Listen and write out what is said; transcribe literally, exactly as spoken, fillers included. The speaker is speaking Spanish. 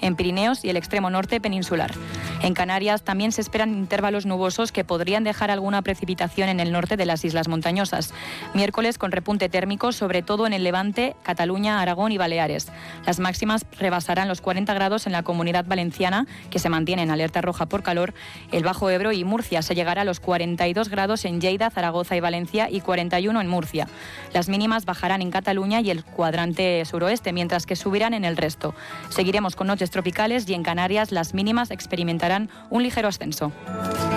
en Pirineos y el extremo norte peninsular. En Canarias también se esperan intervalos nubosos que podrían dejar alguna precipitación en el norte de las islas montañosas. Miércoles con repunte térmico, sobre todo en el Levante, Cataluña, Aragón y Baleares. Las máximas rebasarán los cuarenta grados en la Comunidad Valenciana, que se mantiene en alerta roja por calor. El Bajo Ebro y Murcia se llegará a los cuarenta y dos grados en Lleida, Zaragoza y Valencia y cuarenta y uno en Murcia. Las mínimas bajarán en Cataluña y el cuadrante suroeste, mientras que subirán en el resto. Seguiremos con noches tropicales y en Canarias las mínimas experimentarán un ligero ascenso.